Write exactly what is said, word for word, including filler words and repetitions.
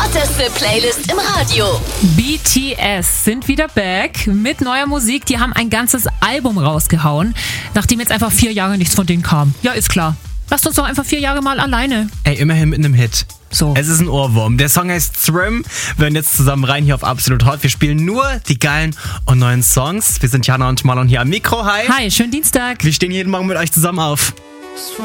hotteste Playlist im Radio. B T S sind wieder back mit neuer Musik. Die haben ein ganzes Album rausgehauen, nachdem jetzt einfach vier Jahre nichts von denen kam. Ja, ist klar. Lasst uns doch einfach vier Jahre mal alleine. Ey, immerhin mit einem Hit. So. Es ist ein Ohrwurm. Der Song heißt Swim. Wir hören jetzt zusammen rein hier auf Absolut Hot. Wir spielen nur die geilen und neuen Songs. Wir sind Jana und Marlon hier am Mikro. Hi. Hi, schönen Dienstag. Wir stehen jeden Morgen mit euch zusammen auf.